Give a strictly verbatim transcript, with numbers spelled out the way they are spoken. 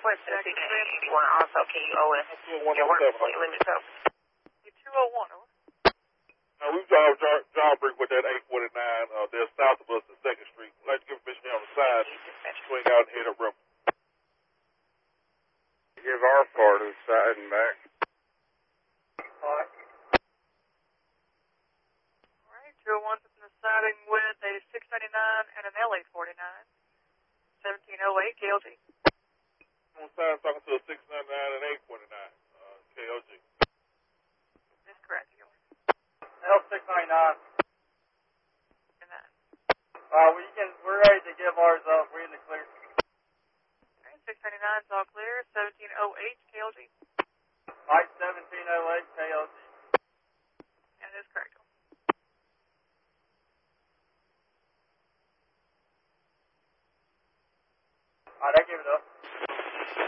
West Tennessee one. Also, can you O S your work point limit up? two oh one, over. Now, we've got job, job break with that eight forty-nine. Uh, they're south of us at second Street. We'd like to give permission on the side, swing out and hit a rim. Give our part of the side and back. All right. All right, two oh one from the siding with a six ninety-nine and an L eight forty-nine. seventeen oh eight, K L G. On the side, talking to a six ninety-nine and eight forty-nine, uh, K L G. That's correct. L six ninety-nine. And that. Uh, we can, we're ready to give ours up. We're in the clear. All right, six ninety-nine is all clear. seventeen oh eight, K L G. Mike, seventeen oh eight, K L G. And that is correct. All right, I give it up.